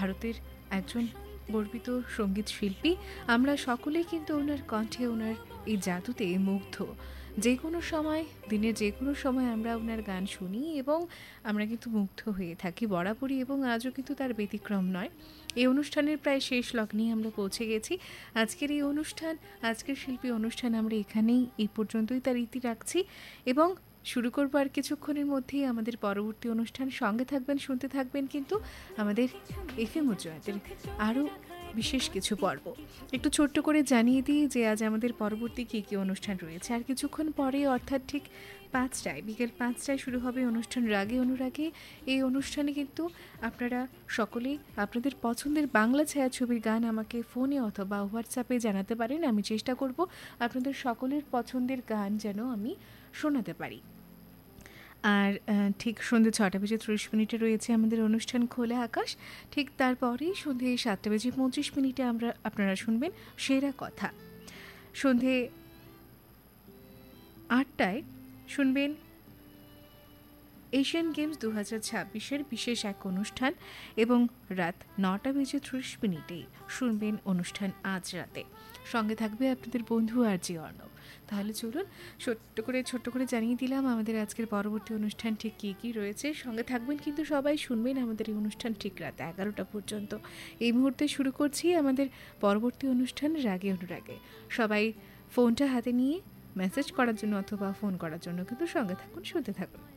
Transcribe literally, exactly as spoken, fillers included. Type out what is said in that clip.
ভারতের একজন গর্বিত সঙ্গীত শিল্পী। আমরা সকলেই কিন্তু ওনার কণ্ঠে, ওনার এই জাদুতে মুগ্ধ। যে কোনো সময়, দিনের যে কোনো সময় আমরা ওনার গান শুনি এবং আমরা কিন্তু মুগ্ধ হয়ে থাকি বরাবরই, এবং আজও কিন্তু তার ব্যতিক্রম নয়। এই অনুষ্ঠানের প্রায় শেষ লগ্নেই আমরা পৌঁছে গেছি। আজকের এই অনুষ্ঠান, আজকের শিল্পী অনুষ্ঠান আমরা এখানেই এই পর্যন্তই তার ইতি রাখছি এবং শুরু করবো আর কিছুক্ষণের মধ্যেই আমাদের পরবর্তী অনুষ্ঠান। সঙ্গে থাকবেন, শুনতে থাকবেন কিন্তু আমাদের এফএম উজ্জয়নের আরও বিশেষ কিছু পর্ব। একটু ছোট্ট করে জানিয়ে দিই যে আজ আমাদের পরবর্তী কী কী অনুষ্ঠান রয়েছে। আর কিছুক্ষণ পরে, অর্থাৎ ঠিক পাঁচটায়, বিকেল পাঁচটায় শুরু হবে অনুষ্ঠান রাগে অনুরাগে। এই অনুষ্ঠানে কিন্তু আপনারা সকলেই আপনাদের পছন্দের বাংলা ছায়াছবির গান আমাকে ফোনে অথবা হোয়াটসঅ্যাপে জানাতে পারেন। আমি চেষ্টা করব আপনাদের সকলের পছন্দের গান যেন আমি শোনাতে পারি। আর ঠিক সন্ধ্যে ছটা বেজে ত্রিশ মিনিটে রয়েছে আমাদের অনুষ্ঠান খোলা আকাশ। ঠিক তারপরেই সন্ধ্যে সাতটা বেজে পঁচিশ মিনিটে আমরা আপনারা শুনবেন সেরা কথা। সন্ধ্যে আটটায় শুনবেন এশিয়ান গেমস দু হাজার ছাব্বিশের বিশেষ এক অনুষ্ঠান এবং রাত নটা বেজে ত্রিশ মিনিটেই শুনবেন অনুষ্ঠান আজ রাতে। সঙ্গে থাকবে আপনাদের বন্ধু আর জি অর্ণব। তাহলে চলুন ছোট্ট করে ছোট্ট করে জানিয়ে দিলাম আমাদের আজকের পরবর্তী অনুষ্ঠান ঠিক কী কী রয়েছে। সঙ্গে থাকবেন কিন্তু সবাই, শুনবেন আমাদের এই অনুষ্ঠান ঠিক রাত এগারোটা পর্যন্ত। এই মুহূর্তে শুরু করছি আমাদের পরবর্তী অনুষ্ঠান রাগে অনুরাগে। সবাই ফোনটা হাতে নিয়ে মেসেজ করার জন্য অথবা ফোন করার জন্য কিন্তু সঙ্গে থাকুন, শুনতে থাকুন।